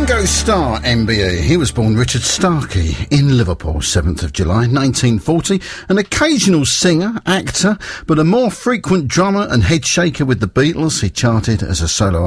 Ringo Starr, MBE. He was born Richard Starkey in Liverpool, 7th of July, 1940. An occasional singer, actor, but a more frequent drummer and head shaker with the Beatles. He charted as a solo